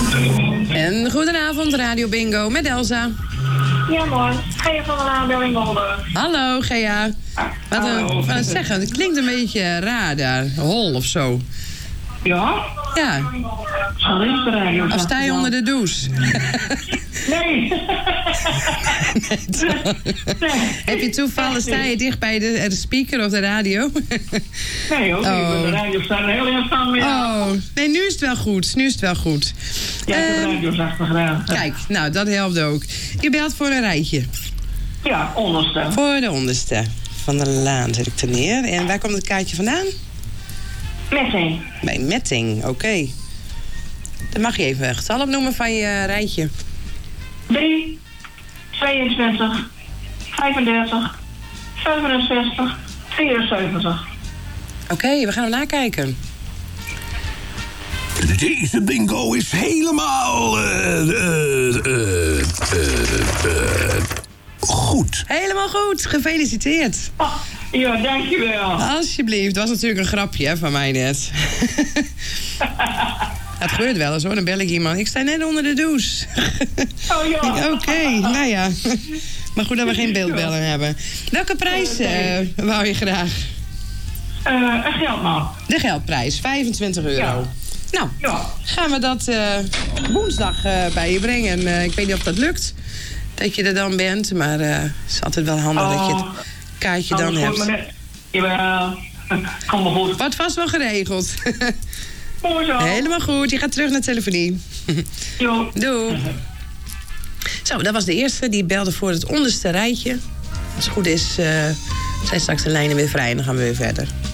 En goedenavond, Radio Bingo met Elsa. Ja, mooi. Gea van de Radio Bingo. Hallo, Gea. Wat zeggen? Het klinkt een beetje raar daar. Hol of zo. Ja? Ja. Zal is de radio? Of sta je onder de douche? Nee. Heb je toevallig, sta je dicht bij de speaker of de radio? Nee, ook niet. De radio staat heel erg van meer. Oh, nee, nu is het wel goed. Ja, ik heb de radio zachter gedaan. Kijk, nou, dat helpt ook. Je belt voor een rijtje. Ja, onderste. Voor de onderste van de laan zet ik er neer. En waar komt het kaartje vandaan? Metting. Bij Metting, oké. Dan mag je even een getal opnoemen van je rijtje. 3, 22, 35, 67, 74. Oké, we gaan hem nakijken. Deze bingo is helemaal goed. Helemaal goed, gefeliciteerd. Oh, ja, dankjewel. Alsjeblieft, dat was natuurlijk een grapje hè, van mij net. Het gebeurt wel eens hoor, dan bel ik iemand. Ik sta net onder de douche. Oh ja. Oké, nou ja. Maar goed dat we geen beeldbellen hebben. Welke prijs wou je graag? Een geldman. De geldprijs, €25. Ja. Nou, Ja. gaan we dat woensdag bij je brengen. Ik weet niet of dat lukt, dat je er dan bent. Maar het is altijd wel handig dat je het kaartje dan hebt. Jawel, kom maar goed. Wordt vast wel geregeld. Mooi zo. Helemaal goed, je gaat terug naar telefonie. Jo. Doei. Zo, dat was de eerste. Die belde voor het onderste rijtje. Als het goed is, zijn straks de lijnen weer vrij en dan gaan we weer verder.